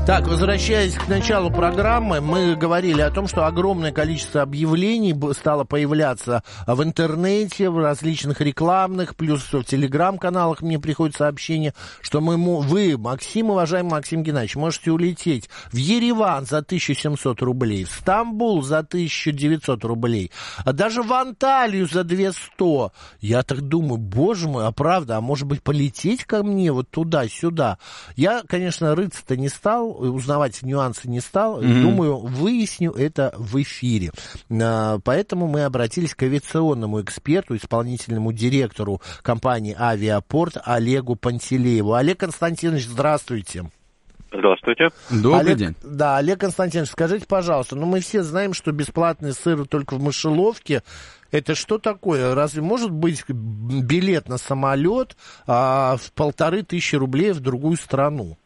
Так, возвращаясь к началу программы, мы говорили о том, что огромное количество объявлений стало появляться в интернете, в различных рекламных, плюс в телеграм-каналах мне приходят сообщения, что вы, Максим, уважаемый Максим Геннадьевич, можете улететь в Ереван за 1700 рублей, в Стамбул за 1900 рублей, а даже в Анталию за 200. Я так думаю, боже мой, а правда, а может быть полететь ко мне вот туда-сюда? Я, конечно, рыться-то не стал, узнавать нюансы не стал. Думаю, выясню это в эфире. Поэтому мы обратились к авиационному эксперту, исполнительному директору компании «Авиапорт» Олегу Пантелееву. Олег Константинович, здравствуйте. Здравствуйте. Добрый день. Да, Олег Константинович, скажите, пожалуйста, мы все знаем, что бесплатный сыр только в мышеловке. Это что такое? Разве может быть билет на самолет в 1500 рублей в другую страну?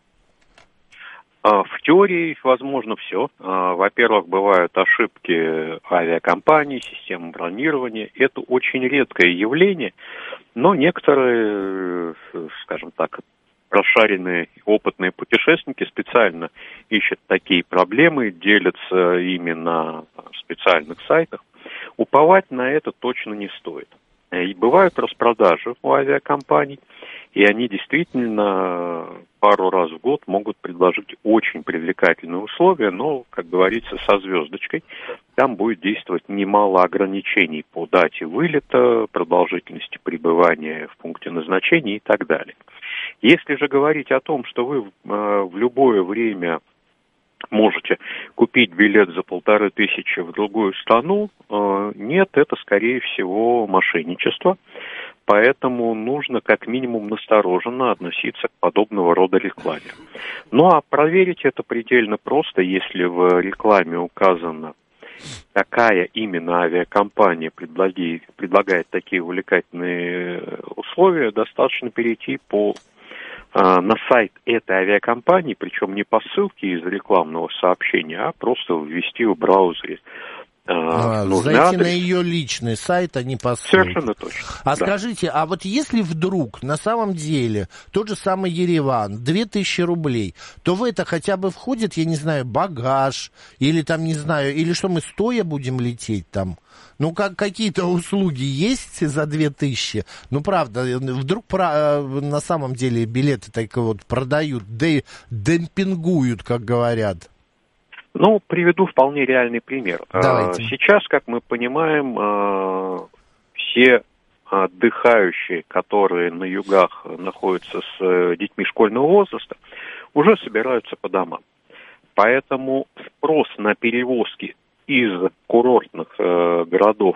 В теории возможно все. Во-первых, бывают ошибки авиакомпаний, системы бронирования. Это очень редкое явление, но некоторые, скажем так, прошаренные опытные путешественники специально ищут такие проблемы, делятся ими на специальных сайтах. Уповать на это точно не стоит. И бывают распродажи у авиакомпаний, и они действительно пару раз в год могут предложить очень привлекательные условия, но, как говорится, со звездочкой. Там будет действовать немало ограничений по дате вылета, продолжительности пребывания в пункте назначения и так далее. Если же говорить о том, что вы в любое время можете купить билет за 1500 в другую страну, нет, это, скорее всего, мошенничество. Поэтому нужно как минимум настороженно относиться к подобного рода рекламе. Ну а проверить это предельно просто, если в рекламе указано, какая именно авиакомпания предлагает такие увлекательные условия, достаточно перейти на сайт этой авиакомпании, причем не по ссылке из рекламного сообщения, а просто ввести в браузере нужный зайти адрес. На ее личный сайт, а не по ссылке. Совершенно точно. Скажите, а вот если вдруг на самом деле тот же самый Ереван, 2000 рублей, то в это хотя бы входит, я не знаю, багаж, или там, не знаю, или что мы стоя будем лететь там? Какие-то услуги есть за 2000? Правда, вдруг на самом деле билеты так вот продают, демпингуют, как говорят. Приведу вполне реальный пример. Давайте. Сейчас, как мы понимаем, все отдыхающие, которые на югах находятся с детьми школьного возраста, уже собираются по домам. Поэтому спрос на перевозки из курортных городов,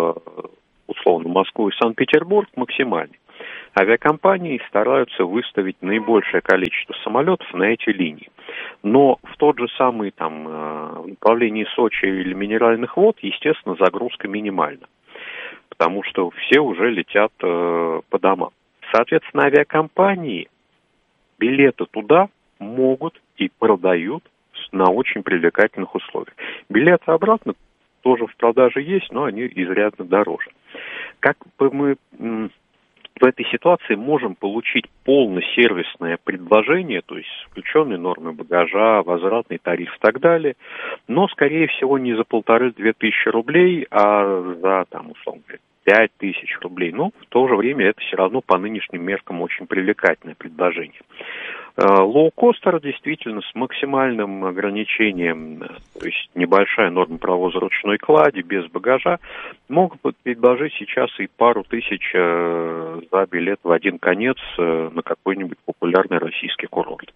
условно, Москву и Санкт-Петербург, максимальный. Авиакомпании стараются выставить наибольшее количество самолетов на эти линии. Но в тот же самый в направлении Сочи или Минеральных вод, естественно, загрузка минимальна. Потому что все уже летят по домам. Соответственно, авиакомпании билеты туда могут и продают на очень привлекательных условиях. Билеты обратно тоже в продаже есть, но они изрядно дороже. Как бы мы в этой ситуации можем получить полносервисное предложение, то есть включенные нормы багажа, возвратный тариф и так далее, но, скорее всего, не за 1500-2000 рублей, а за, условно говоря, 5000 рублей. Но в то же время это все равно по нынешним меркам очень привлекательное предложение. Лоукостеры действительно с максимальным ограничением, то есть небольшая норма провоза ручной клади, без багажа, могут предложить сейчас и пару тысяч за билет в один конец на какой-нибудь популярный российский курорт.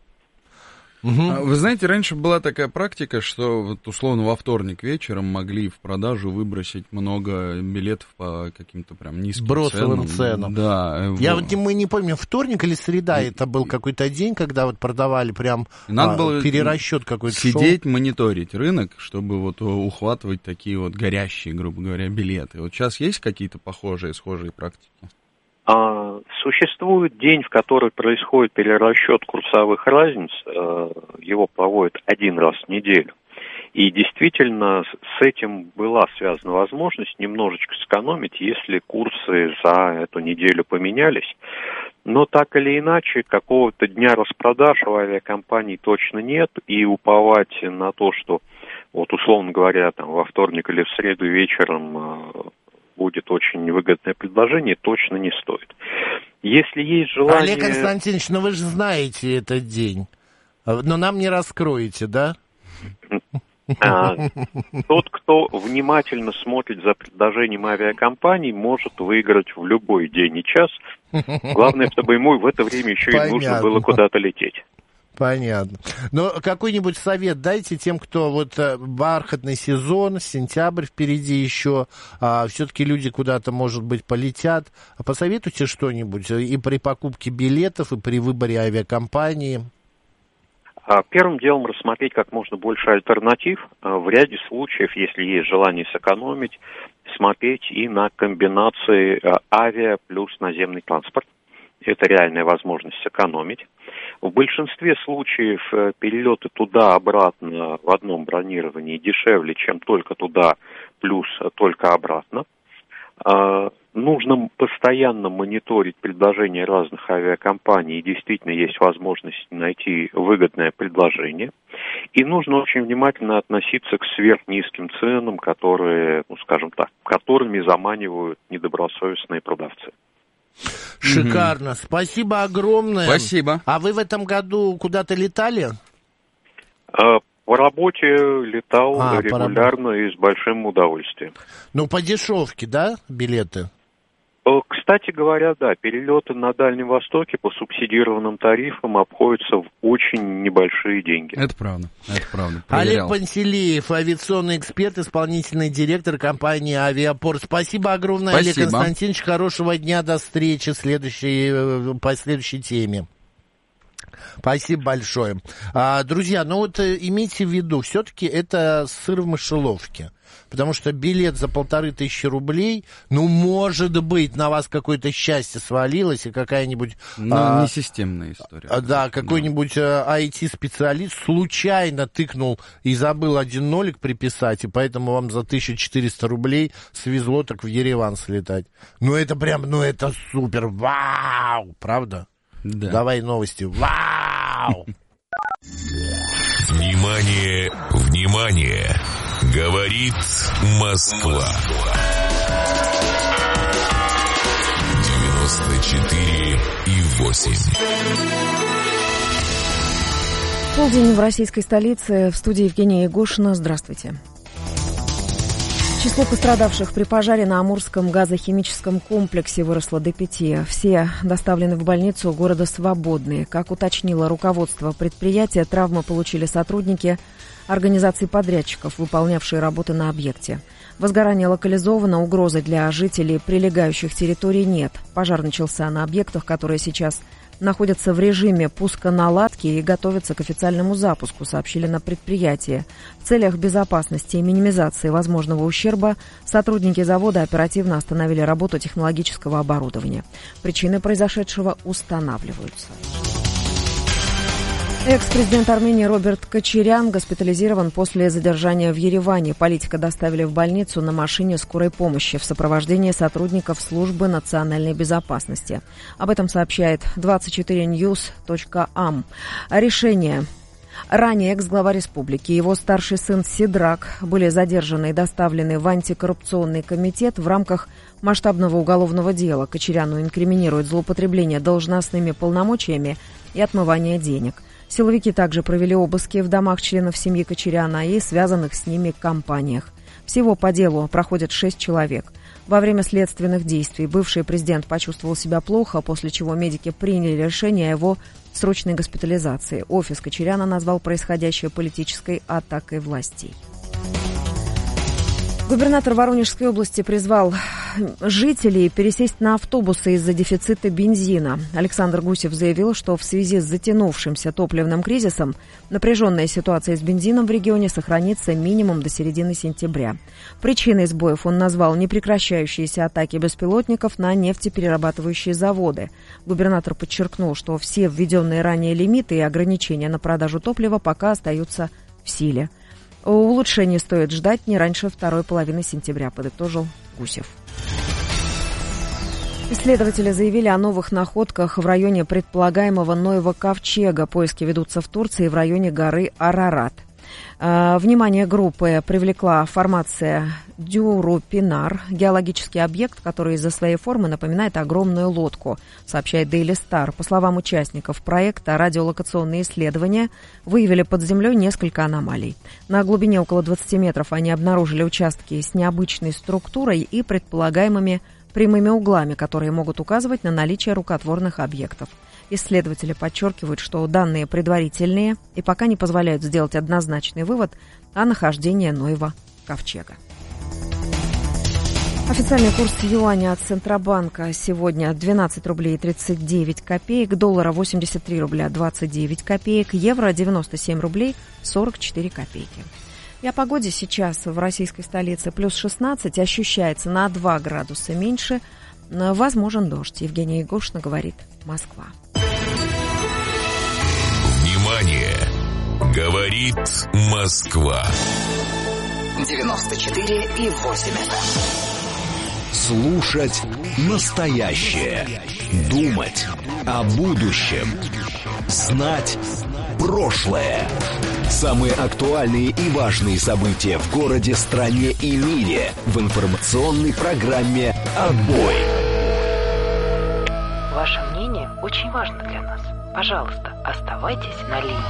Вы знаете, раньше была такая практика, что условно во вторник вечером могли в продажу выбросить много билетов по каким-то прям низким бросовым ценам. Да. Мы не помню, вторник или среда это был какой-то день, когда продавали прям надо было перерасчет какой-то. Сидеть, мониторить рынок, чтобы ухватывать такие горящие, грубо говоря, билеты. Сейчас есть какие-то схожие практики? Существует день, в который происходит перерасчет курсовых разниц, его проводят один раз в неделю. И действительно с этим была связана возможность немножечко сэкономить, если курсы за эту неделю поменялись. Но так или иначе, какого-то дня распродаж у авиакомпаний точно нет, и уповать на то, что, вот условно говоря, там, во вторник или в среду вечером будет очень выгодное предложение, точно не стоит. Если есть желание... Олег Константинович, ну вы же знаете этот день, но нам не раскроете, да? Тот, кто внимательно смотрит за предложением авиакомпаний, может выиграть в любой день и час. Главное, чтобы ему в это время еще и нужно было куда-то лететь. Понятно. Но какой-нибудь совет дайте тем, кто вот бархатный сезон, сентябрь впереди еще, все-таки люди куда-то, может быть, полетят. Посоветуйте что-нибудь и при покупке билетов, и при выборе авиакомпании. Первым делом рассмотреть как можно больше альтернатив. В ряде случаев, если есть желание сэкономить, смотреть и на комбинации авиа плюс наземный транспорт. Это реальная возможность сэкономить. В большинстве случаев перелеты туда-обратно в одном бронировании дешевле, чем только туда плюс только обратно. Нужно постоянно мониторить предложения разных авиакомпаний, и действительно есть возможность найти выгодное предложение. И нужно очень внимательно относиться к сверхнизким ценам, которые, ну, скажем так, которыми заманивают недобросовестные продавцы. Шикарно. Спасибо огромное. Спасибо. А вы в этом году куда-то летали? По работе летал регулярно и с большим удовольствием. Ну, по дешевке, да, билеты? Кстати говоря, да, перелеты на Дальнем Востоке по субсидированным тарифам обходятся в очень небольшие деньги. Это правда, это правда. Олег Пантелеев, авиационный эксперт, исполнительный директор компании «Авиапорт». Спасибо огромное, Олег Константинович. Хорошего дня, до встречи по следующей теме. Спасибо большое. Друзья, ну вот имейте в виду, все-таки это сыр в мышеловке. Потому что билет за 1500 рублей, ну, может быть, на вас какое-то счастье свалилось, и какая-нибудь... Ну, не системная история. Да, какой-нибудь IT-специалист случайно тыкнул и забыл один нолик приписать, и поэтому вам за 1400 рублей свезло так в Ереван слетать. Ну, это прям, ну, это супер, вау, правда? Да. Давай новости, вау! Внимание, внимание! Говорит Москва. 94,8. Полдень в российской столице. В студии Евгения Егошина. Здравствуйте. Число пострадавших при пожаре на Амурском газохимическом комплексе выросло до 5. Все доставлены в больницу города Свободные. Как уточнило руководство предприятия, травмы получили сотрудники организаций подрядчиков, выполнявшие работы на объекте. Возгорание локализовано, угрозы для жителей прилегающих территорий нет. Пожар начался на объектах, которые сейчас находятся в режиме пусконаладки и готовятся к официальному запуску, сообщили на предприятии. В целях безопасности и минимизации возможного ущерба сотрудники завода оперативно остановили работу технологического оборудования. Причины произошедшего устанавливаются. Экс-президент Армении Роберт Кочарян госпитализирован после задержания в Ереване. Политика доставили в больницу на машине скорой помощи в сопровождении сотрудников службы национальной безопасности. Об этом сообщает 24news.am. Решение. Ранее экс-глава республики и его старший сын Сидрак были задержаны и доставлены в антикоррупционный комитет в рамках масштабного уголовного дела. Кочаряну инкриминируют злоупотребление должностными полномочиями и отмывание денег. Силовики также провели обыски в домах членов семьи Кочаряна и связанных с ними компаниях. Всего по делу проходят 6 человек. Во время следственных действий бывший президент почувствовал себя плохо, после чего медики приняли решение о его срочной госпитализации. Офис Кочаряна назвал происходящее политической атакой властей. Губернатор Воронежской области призвал жителей пересесть на автобусы из-за дефицита бензина. Александр Гусев заявил, что в связи с затянувшимся топливным кризисом напряженная ситуация с бензином в регионе сохранится минимум до середины сентября. Причиной сбоев он назвал непрекращающиеся атаки беспилотников на нефтеперерабатывающие заводы. Губернатор подчеркнул, что все введенные ранее лимиты и ограничения на продажу топлива пока остаются в силе. Улучшений стоит ждать не раньше второй половины сентября, подытожил Гусев. Исследователи заявили о новых находках в районе предполагаемого Ноева ковчега. Поиски ведутся в Турции в районе горы Арарат. Внимание группы привлекла формация Дюру-Пинар, геологический объект, который из-за своей формы напоминает огромную лодку, сообщает Daily Star. По словам участников проекта, радиолокационные исследования выявили под землей несколько аномалий. На глубине около 20 метров они обнаружили участки с необычной структурой и предполагаемыми прямыми углами, которые могут указывать на наличие рукотворных объектов. Исследователи подчеркивают, что данные предварительные и пока не позволяют сделать однозначный вывод о нахождении Ноева ковчега. Официальный курс юаня от Центробанка сегодня 12 рублей 39 копеек, доллара 83 рубля 29 копеек, евро 97 рублей 44 копейки. И о погоде сейчас в российской столице плюс 16, ощущается на 2 градуса меньше, возможен дождь. Евгения Егошина говорит, Москва. Внимание! Говорит Москва. 94,8 FM. Слушать настоящее. Думать о будущем. Знать прошлое. Самые актуальные и важные события в городе, стране и мире в информационной программе «Отбой». Ваше мнение очень важно для нас. Пожалуйста, оставайтесь на линии.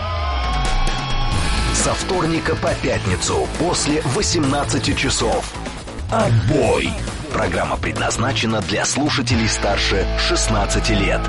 Со вторника по пятницу после 18 часов. «Отбой». Программа предназначена для слушателей старше 16 лет.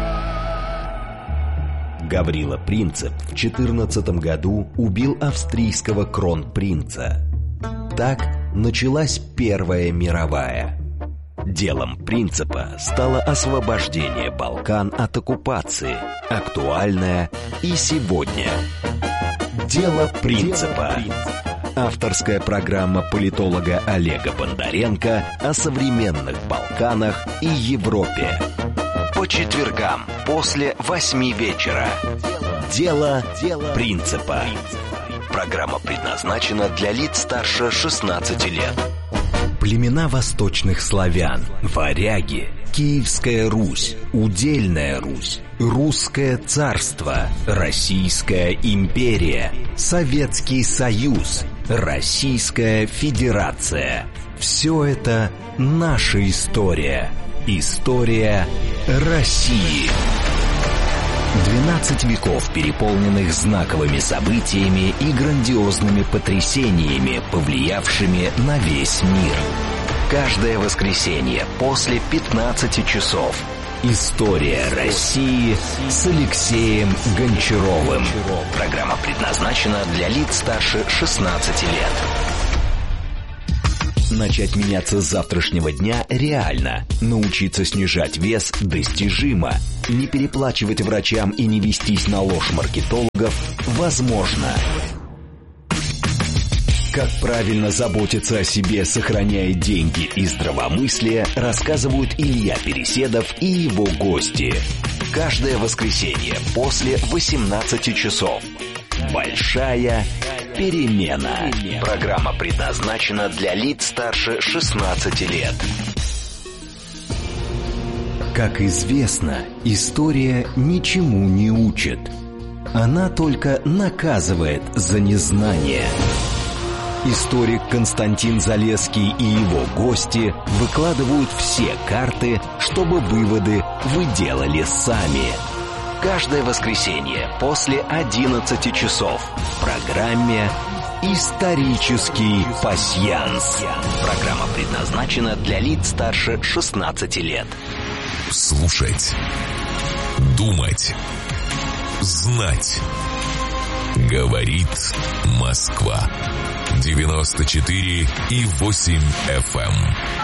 Гаврила Принцип в 14 году убил австрийского кронпринца. Так началась Первая мировая. Делом Принципа стало освобождение Балкан от оккупации, актуальное и сегодня. Дело Принципа. Авторская программа политолога Олега Бондаренко о современных Балканах и Европе. По четвергам после 8 вечера. Дело Принципа. Программа предназначена для лиц старше 16 лет. Племена восточных славян, варяги, Киевская Русь, Удельная Русь, Русское царство, Российская империя, Советский Союз, Российская Федерация. Все это наша история. История России. 12 веков, переполненных знаковыми событиями и грандиозными потрясениями, повлиявшими на весь мир. Каждое воскресенье после 15 часов. История России с Алексеем Гончаровым. Программа предназначена для лиц старше 16 лет. Начать меняться с завтрашнего дня реально. Научиться снижать вес достижимо. Не переплачивать врачам и не вестись на ложь маркетологов возможно. Как правильно заботиться о себе, сохраняя деньги и здравомыслие, рассказывают Илья Переседов и его гости. Каждое воскресенье после 18 часов. Большая перемена. Программа предназначена для лиц старше 16 лет. Как известно, история ничему не учит. Она только наказывает за незнание. Историк Константин Залесский и его гости выкладывают все карты, чтобы выводы вы делали сами. Каждое воскресенье после 11 часов в программе «Исторический пасьянс». Программа предназначена для лиц старше 16 лет. Слушать, думать, знать. Говорит Москва. 94,8 FM.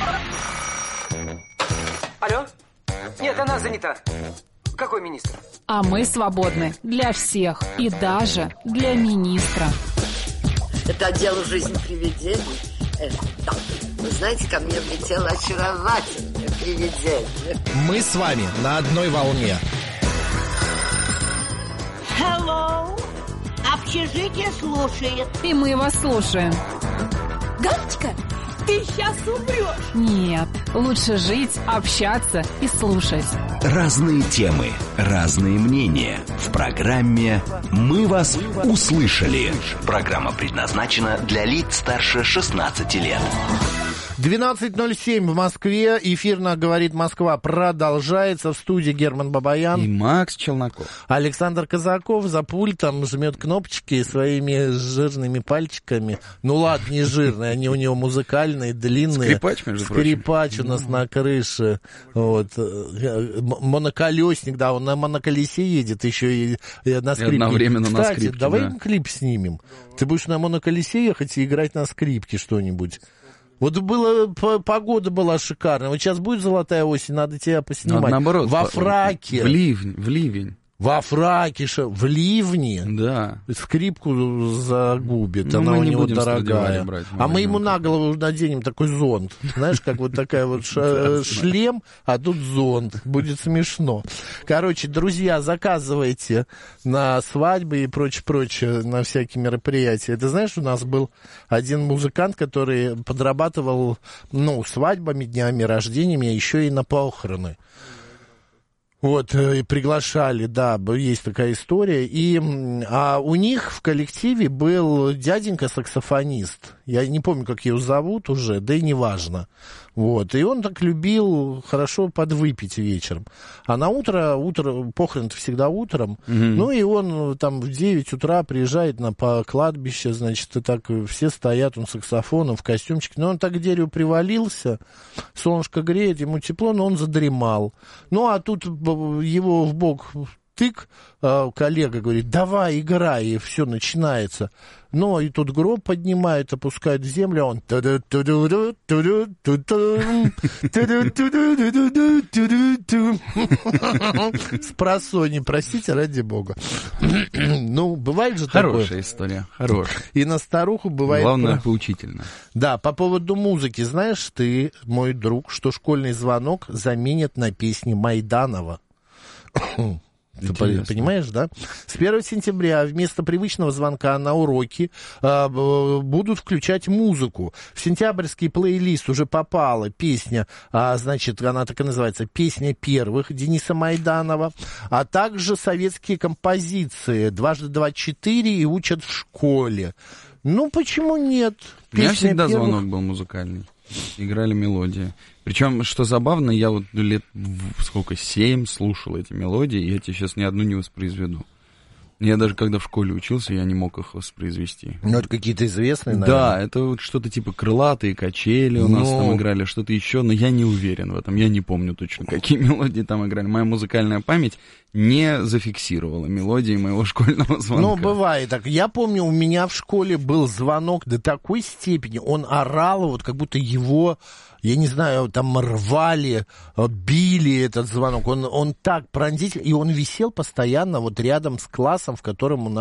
Алло? Нет, она занята. Какой министр? А мы свободны для всех и даже для министра. Это отдел «Жизнь привидений». Да. Вы знаете, ко мне влетело очаровательное привидение. Мы с вами на одной волне. Hello, общежитие слушает. И мы вас слушаем. Галочка, ты сейчас умрешь. Нет, лучше жить, общаться и слушать. Разные темы, разные мнения. В программе «Мы вас услышали». Программа предназначена для лиц старше 16 лет. 12:07 в Москве. Эфир на «Говорит Москва» продолжается. В студии Герман Бабаян. И Макс Челноков. Александр Казаков за пультом жмет кнопочки своими жирными пальчиками. Ну ладно, не жирные, они у него музыкальные, длинные. Скрипач, между прочим. Скрипач у нас на крыше. Вот. Моноколесник, да, он на моноколесе едет, еще и на скрипке. И одновременно. Кстати, на скрипке, давай да. клип снимем. Ты будешь на моноколесе ехать и играть на скрипке что-нибудь. Вот было, погода была шикарная. Вот сейчас будет золотая осень, надо тебя поснимать. Надо, наоборот, во фраке. В ливень. Во фраке, в ливне. Да. Скрипку загубит, Ну, она мы у не него будем дорогая. брать, а мы ему на голову наденем такой зонт. Знаешь, как вот такая вот шлем, а тут зонт. Будет смешно. Короче, друзья, заказывайте на свадьбы и прочее, на всякие мероприятия. Ты знаешь, у нас был один музыкант, который подрабатывал, свадьбами, днями рождениями, а еще и на похороны. Вот, и приглашали, да, есть такая история. А у них в коллективе был дяденька-саксофонист. Я не помню, как его зовут уже, да и неважно. Вот, и он так любил хорошо подвыпить вечером. А на утро похорон всегда утром. Ну, и он там в 9 утра приезжает по кладбище, значит, и так все стоят, он с саксофоном, в костюмчике. Но он так к дереву привалился, солнышко греет, ему тепло, но он задремал. Ну, а тут его в бок тык, коллега говорит, давай, играй, и все начинается. Ну, и тут гроб поднимают, опускают в землю, а он... Спросонья, простите, ради бога. Ну, бывает же такое. Хорошая история, хорошая. И на старуху бывает... Главное, поучительно. Да, по поводу музыки. Знаешь ты, мой друг, что школьный звонок заменят на песни Майданова? Ты понимаешь, да? С 1 сентября вместо привычного звонка на уроки будут включать музыку. В сентябрьский плейлист уже попала песня, значит, она так и называется, «Песня первых» Дениса Майданова, а также советские композиции «Дважды два 4» и «Учат в школе». Ну, почему нет? У меня всегда звонок был музыкальный. Играли мелодии. Причем, что забавно, я вот лет 7 слушал эти мелодии, и я тебе сейчас ни одну не воспроизведу. Я даже когда в школе учился, я не мог их воспроизвести. Ну, это какие-то известные, наверное. Да, это вот что-то типа «Крылатые качели» у нас там играли, что-то еще, но я не уверен в этом, я не помню точно, какие мелодии там играли. Моя музыкальная память не зафиксировала мелодии моего школьного звонка. Ну, бывает так. Я помню, у меня в школе был звонок до такой степени, он орал, вот как будто его... Я не знаю, там рвали, били этот звонок. Он так пронзительный, и он висел постоянно вот рядом с классом, в котором у нас